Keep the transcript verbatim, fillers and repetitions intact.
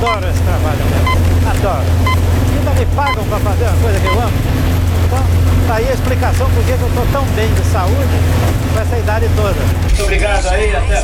adoro esse trabalho mesmo, adoro. Ainda me pagam para fazer uma coisa que eu amo. Então, tá aí a explicação por que eu estou tão bem de saúde com essa idade toda. Muito obrigado aí, até